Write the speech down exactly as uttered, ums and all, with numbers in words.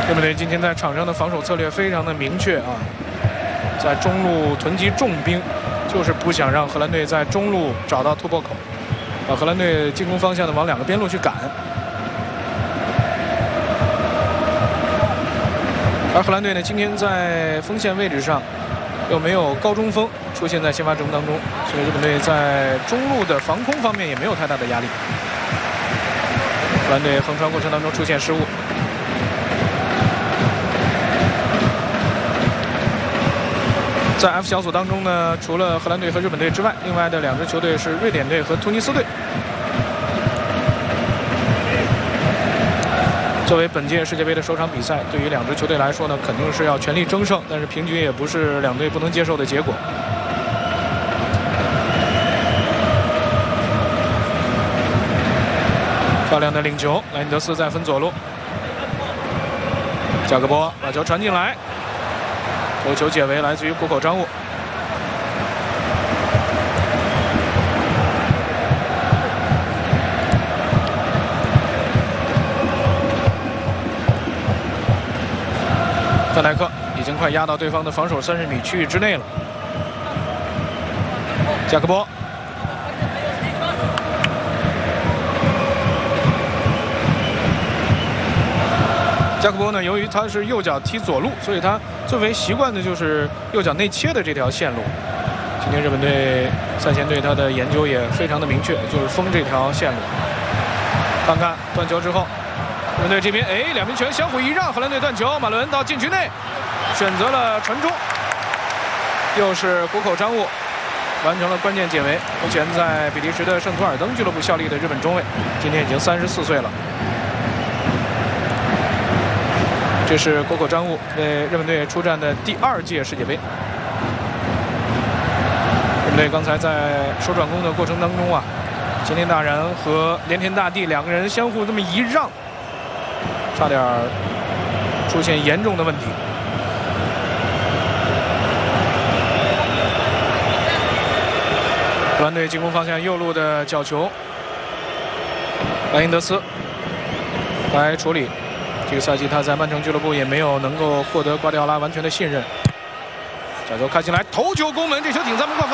日本队今天在场上的防守策略非常的明确啊，在中路囤积重兵，就是不想让荷兰队在中路找到突破口，把荷兰队进攻方向的往两个边路去赶。而荷兰队呢，今天在锋线位置上又没有高中锋出现在先发阵容当中，所以日本队在中路的防空方面也没有太大的压力。荷兰队横传过程当中出现失误。在 F 小组当中呢，除了荷兰队和日本队之外，另外的两支球队是瑞典队和突尼斯队。作为本届世界杯的首场比赛，对于两支球队来说呢，肯定是要全力争胜，但是平局也不是两队不能接受的结果。漂亮的领球，莱因德斯在分左路，加格波把球传进来。头球解围来自于谷口彰悟，范戴克已经快压到对方的防守三十米区域之内了。加克波，加克波呢，由于他是右脚踢左路，所以他最为习惯的就是右脚内切的这条线路。今天日本队赛前对他的研究也非常的明确，就是封这条线路。看看断球之后，日本队这边哎，两名球员相互一让，荷兰队断球，马伦到禁区内选择了传中，又是谷口彰悟完成了关键解围。目前在比利时的圣图尔登俱乐部效力的日本中卫，今年已经三十四岁了。这是谷口彰悟为日本队出战的第二届世界杯。日本队刚才在手转攻的过程当中啊，菅田大然和连田大地两个人相互这么一让，差点出现严重的问题。荷兰队进攻方向右路的角球，莱因德斯来处理。这个赛季他在曼城俱乐部也没有能够获得瓜迪奥拉完全的信任。角球开进来，头球攻门，这球顶在门框。